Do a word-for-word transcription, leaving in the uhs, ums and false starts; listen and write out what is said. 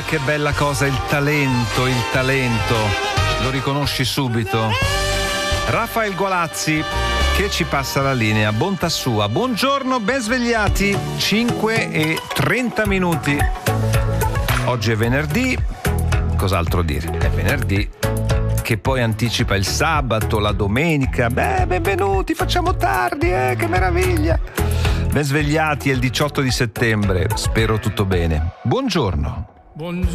Ah, che bella cosa, il talento, il talento. Lo riconosci subito. Rafael Gualazzi, che ci passa la linea. Bontà sua. Buongiorno, ben svegliati. cinque e trenta minuti. Oggi è venerdì. Cos'altro dire? È venerdì, che poi anticipa il sabato, la domenica. Beh, benvenuti, facciamo tardi, eh, che meraviglia. Ben svegliati, è il diciotto di settembre. Spero tutto bene. Buongiorno. Buongiorno.